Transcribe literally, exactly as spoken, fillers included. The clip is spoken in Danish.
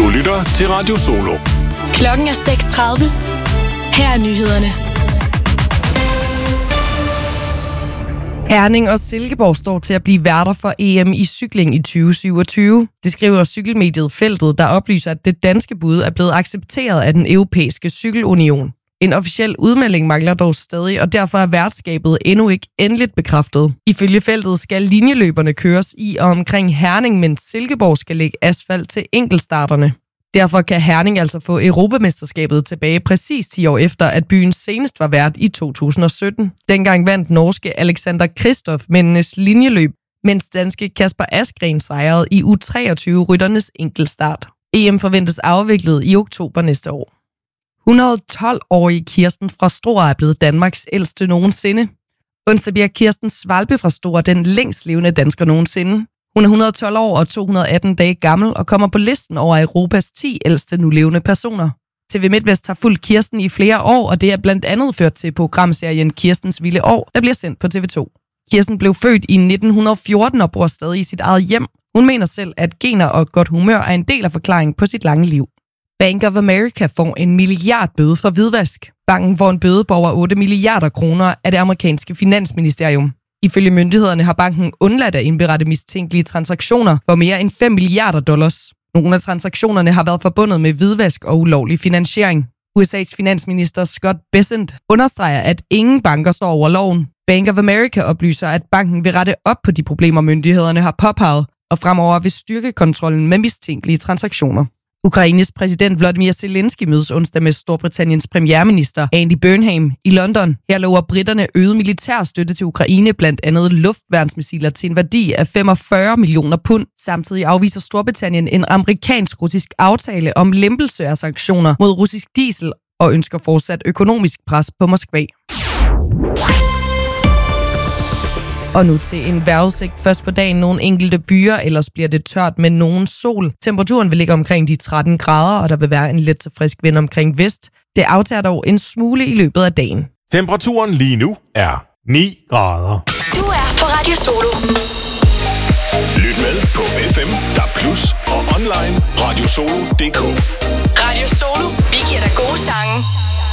Du lytter til Radio Solo. Klokken er seks tredive. Her er nyhederne. Herning og Silkeborg står til at blive værter for E M i cykling i tyve syvogtyve. Det skriver cykelmediet Feltet, der oplyser, at det danske bud er blevet accepteret af den europæiske cykelunion. En officiel udmelding mangler dog stadig, og derfor er værtskabet endnu ikke endeligt bekræftet. Ifølge Feltet skal linjeløberne køres i og omkring Herning, mens Silkeborg skal lægge asfalt til enkeltstarterne. Derfor kan Herning altså få Europamesterskabet tilbage præcis ti år efter, at byen senest var vært i to tusind og sytten. Dengang vandt norske Alexander Kristoff mændenes linjeløb, mens danske Kasper Asgreen sejrede i U treogtyve-rytternes enkeltstart. E M forventes afviklet i oktober næste år. et hundrede og tolv-årige Kirsten fra Struer er blevet Danmarks ældste nogensinde. Onsdag bliver Kirsten Svalbe fra Struer den længst levende dansker nogensinde. Hun er et hundrede og tolv år og to hundrede og atten dage gammel og kommer på listen over Europas ti ældste nulevende personer. T V Midtvest har fulgt Kirsten i flere år, og det er blandt andet ført til programserien Kirstens Vilde År, der bliver sendt på T V to. Kirsten blev født i nitten fjorten og bor stadig i sit eget hjem. Hun mener selv, at gener og godt humør er en del af forklaringen på sit lange liv. Bank of America får en milliardbøde for hvidvask. Banken får en bøde på over otte milliarder kroner af det amerikanske finansministerium. Ifølge myndighederne har banken undladt at indberette mistænkelige transaktioner for mere end fem milliarder dollars. Nogle af transaktionerne har været forbundet med hvidvask og ulovlig finansiering. U S A's finansminister Scott Bessent understreger, at ingen banker står over loven. Bank of America oplyser, at banken vil rette op på de problemer, myndighederne har påpeget, og fremover vil styrke kontrollen med mistænkelige transaktioner. Ukraines præsident Volodymyr Zelensky mødes onsdag med Storbritanniens premierminister Andy Burnham i London. Her lover britterne øget militær støtte til Ukraine, blandt andet luftværnsmissiler til en værdi af femogfyrre millioner pund. Samtidig afviser Storbritannien en amerikansk-russisk aftale om lempelse af sanktioner mod russisk diesel og ønsker fortsat økonomisk pres på Moskva. Og nu til en vejrudsigt. Først på dagen nogle enkelte byer, ellers bliver det tørt med nogen sol. Temperaturen vil ligge omkring de tretten grader, og der vil være en let til frisk vind omkring vest. Det aftager dog en smule i løbet af dagen. Temperaturen lige nu er ni grader. Du er på Radio Solo. Lyt med på F M, D A B plus, og online radiosolo punktum d k. Radio Solo. Vi giver dig gode sange.